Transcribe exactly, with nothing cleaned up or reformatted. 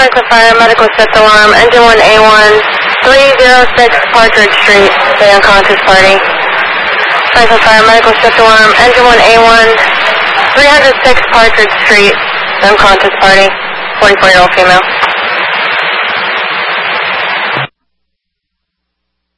Franklin Fire, medical shift alarm, engine one A one, three oh six Partridge Street, the unconscious party. Franklin Fire, medical shift alarm, engine one A one, three oh six Partridge Street, the unconscious party, forty-four-year-old female.